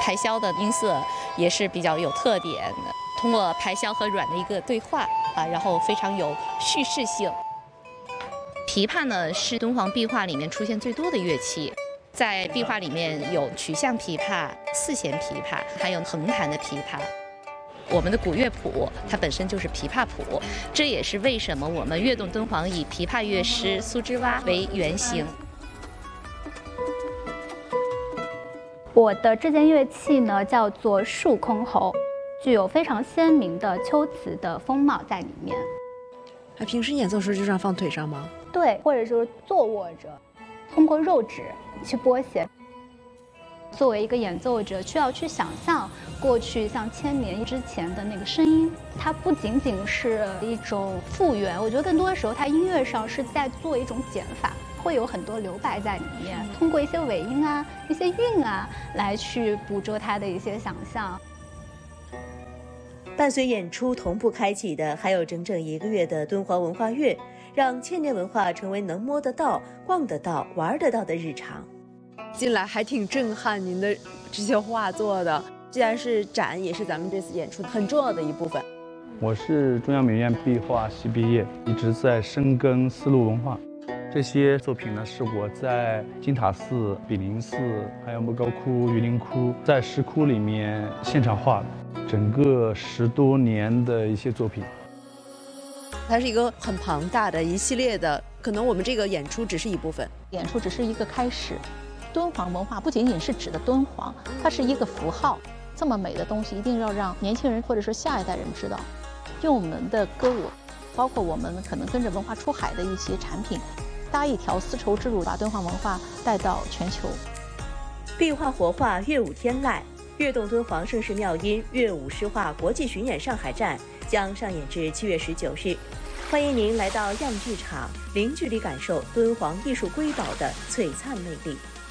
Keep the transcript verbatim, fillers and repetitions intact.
排箫的音色也是比较有特点的，通过排箫和阮的一个对话啊，然后非常有叙事性。琵琶呢是敦煌壁画里面出现最多的乐器，在壁画里面有曲项琵琶、四弦琵琶，还有横弹的琵琶。我们的古乐谱它本身就是琵琶谱，这也是为什么我们悦动敦煌以琵琶乐师苏之蛙为原型。 我的这件乐器呢叫做竖箜篌，具有非常鲜明的秋瓷的风貌在里面。 那平时演奏时就这样放腿上吗？ 对，或者就是坐卧着，通过肉指去拨弦。作为一个演奏者，需要去想象过去像千年之前的那个声音，它不仅仅是一种复原，我觉得更多的时候，它音乐上是在做一种减法，会有很多留白在里面，通过一些尾音啊、一些韵啊，来去捕捉它的一些想象。 伴随演出同步开启的，还有整整一个月的敦煌文化月，让千年文化成为能摸得到、逛得到、玩得到的日常。 进来还挺震撼，您的这些画作的，既然是展，也是咱们这次演出很重要的一部分。 我是中央美院壁画系毕业，一直在深耕丝路文化。这些作品呢，是我在金塔寺、比林寺，还有莫高窟、榆林窟，在石窟里面现场画的，整个十多年的一些作品。 它是一个很庞大的一系列的，可能我们这个演出只是一部分， 演出只是一个开始。敦煌文化不仅仅是指的敦煌，它是一个符号。这么美的东西，一定要让年轻人或者说下一代人知道。用我们的歌舞，包括我们可能跟着文化出海的一些产品，搭一条丝绸之路，把敦煌文化带到全球。 壁画活化乐舞天籁，悦动敦煌盛世妙音乐舞诗画国际巡演上海站将上演至七月十九日。欢迎您来到样剧场，零距离感受敦煌艺术瑰宝的璀璨魅力。